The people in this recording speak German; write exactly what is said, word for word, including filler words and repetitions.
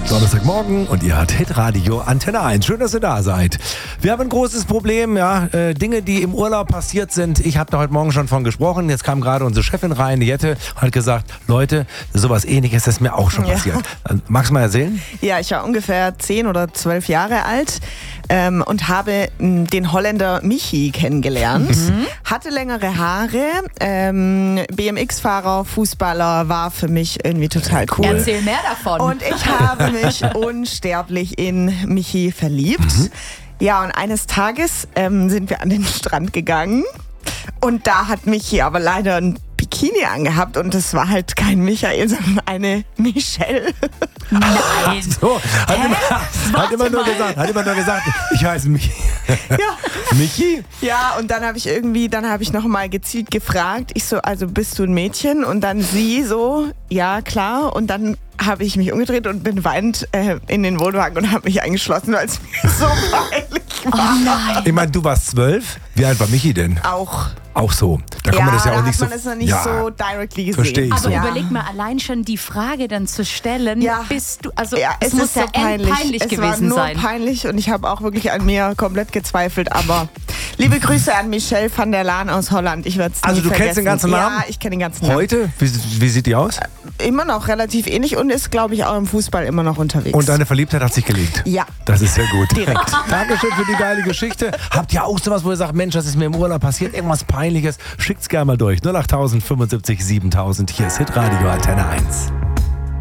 Donnerstagmorgen und ihr hört Hitradio Antenne eins. Schön, dass ihr da seid. Wir haben ein großes Problem, ja, äh, Dinge, die im Urlaub passiert sind. Ich habe da heute Morgen schon von gesprochen. Jetzt kam gerade unsere Chefin rein, Jette, und hat gesagt, Leute, sowas Ähnliches ist mir auch schon Ja. passiert. Magst du mal erzählen? Ja, ich war ungefähr zehn oder zwölf Jahre alt ähm, und habe m, den Holländer Michi kennengelernt. Mhm. Hatte längere Haare, ähm, B M X-Fahrer, Fußballer, war für mich irgendwie total cool. Erzähl mehr davon. Und ich habe mich unsterblich in Michi verliebt. Mhm. Ja, und eines Tages ähm, sind wir an den Strand gegangen und da hat Michi aber leider ein Bikini angehabt und das war halt kein Michael, sondern eine Michelle. Nein. So, hat, Hä? immer, hat, immer nur mal. gesagt, hat immer nur gesagt, ich heiße Michi. Ja. Michi? Ja, und dann habe ich irgendwie, dann habe ich noch mal gezielt gefragt. Ich so, also bist du ein Mädchen? Und dann sie so, ja klar. Und dann habe ich mich umgedreht und bin weinend äh, in den Wohnwagen und habe mich eingeschlossen, weil es mir so peinlich war. Oh nein. Ich meine, du warst zwölf. Wie alt war Michi denn? Auch. Auch so. Da kann ja, man das ja da auch nicht hat so... man es noch nicht ja, so directly gesehen. verstehe ich Aber so. Ja. überleg mal, allein schon die Frage dann zu stellen, Ja. bist du, also Ja, es, es muss ist ja so peinlich. endpeinlich es gewesen war nur sein. peinlich und ich habe auch wirklich an mir komplett gezweifelt. Aber liebe Grüße an Michelle van der Laan aus Holland. Ich werde es Also nie du kennst den vergessen. ganzen Namen? Ja, ich kenne den ganzen Namen. Heute? Wie, wie sieht die aus? Immer noch relativ ähnlich und ist, glaube ich, auch im Fußball immer noch unterwegs. Und deine Verliebtheit hat sich gelegt? Ja. Das ist sehr gut. Direkt. Dankeschön für die geile Geschichte. Habt ihr auch sowas, wo ihr sagt, Mensch, das ist mir im Urlaub passiert, irgendwas Peinliches? Schickt's gerne mal durch. null acht fünfundsiebzig siebentausend. Hier ist Hitradio Antenne eins.